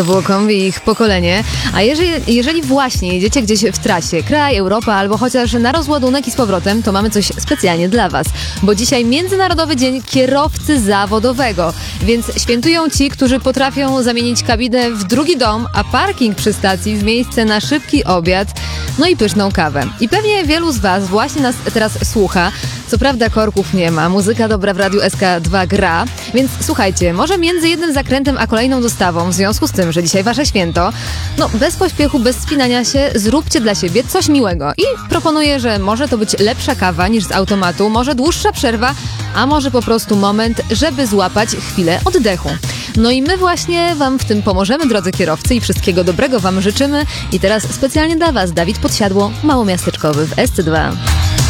To było Kombi i ich pokolenie. A jeżeli właśnie jedziecie gdzieś w trasie, kraj, Europa albo chociaż na rozładunek i z powrotem, to mamy coś specjalnie dla Was. Bo dzisiaj Międzynarodowy Dzień Kierowcy Zawodowego. Więc świętują ci, którzy potrafią zamienić kabinę w drugi dom, a parking przy stacji w miejsce na szybki obiad, no i pyszną kawę. I pewnie wielu z Was właśnie nas teraz słucha. Co prawda korków nie ma, muzyka dobra w Radiu SK2 gra, więc słuchajcie, może między jednym zakrętem a kolejną dostawą, w związku z tym, że dzisiaj wasze święto, no bez pośpiechu, bez spinania się, zróbcie dla siebie coś miłego. I proponuję, że może to być lepsza kawa niż z automatu, może dłuższa przerwa, a może po prostu moment, żeby złapać chwilę oddechu. No i my właśnie Wam w tym pomożemy, drodzy kierowcy, i wszystkiego dobrego Wam życzymy. I teraz specjalnie dla Was Dawid Podsiadło, małomiasteczkowy w SC2.